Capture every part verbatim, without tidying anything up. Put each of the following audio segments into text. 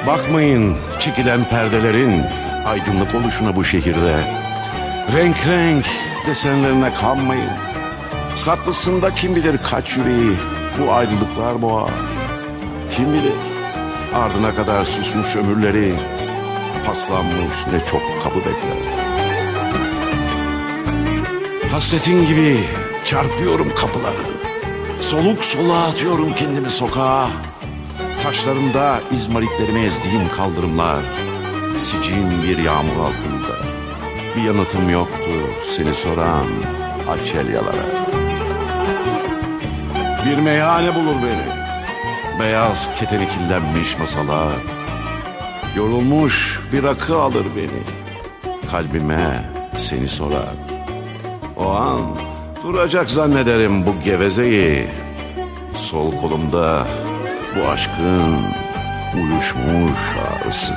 Bakmayın çekilen perdelerin aydınlık oluşuna bu şehirde. Renk renk desenlerine kanmayın. Saklısında kim bilir kaç yüreği bu ayrılıklar boğar. Kim bilir ardına kadar susmuş ömürleri, paslanmış ne çok kapı bekler. Hasretin gibi çarpıyorum kapıları, soluk soluğa atıyorum kendimi sokağa. Taşlarında izmaritlerimi ezdiğim kaldırımlar, sicin bir yağmur altında. Bir yanıtım yoktu seni soran açelyalara. Bir meyhane bulur beni, beyaz keteni kirlenmiş masalar. Yorulmuş bir rakı alır beni, kalbime seni sorar. O an duracak zannederim bu gevezeyi. Sol kolumda bu aşkın uyuşmuş ağrısı.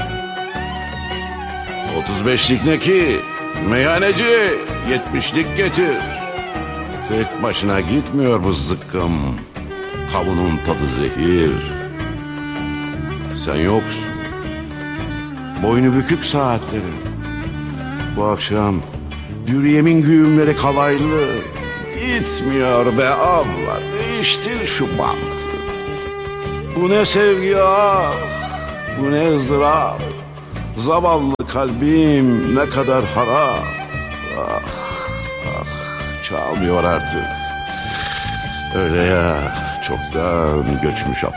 Otuz beşlik ne ki meyhaneci, yetmişlik getir. Tek başına gitmiyor bu zıkkım, kavunun tadı zehir. Sen yoksun, boynu bükük saatlerim. Bu akşam Dürüyemin güğümleri kalaylı. Gitmiyor be abla, değiştir şu bantı. Bu ne sevgi ah, bu ne ızdırap. Zavallı kalbim ne kadar harap. Ah, ah, çalmıyor artık. Öyle ya, çoktan göçmüş